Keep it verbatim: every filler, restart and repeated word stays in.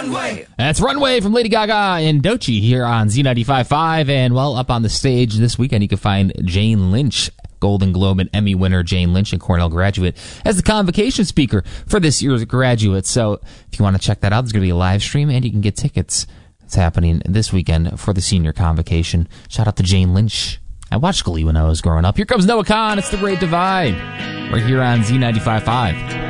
Runway. That's Runway from Lady Gaga and Doechii here on Z ninety-five point five. And, well, up on the stage this weekend, you can find Jane Lynch, Golden Globe and Emmy winner Jane Lynch, and Cornell graduate, as the convocation speaker for this year's graduates. So if you want to check that out, there's going to be a live stream, and you can get tickets. It's happening this weekend for the senior convocation. Shout out to Jane Lynch. I watched Glee when I was growing up. Here comes Noah Kahan. It's The Great Divide. We're here on Z ninety-five point five.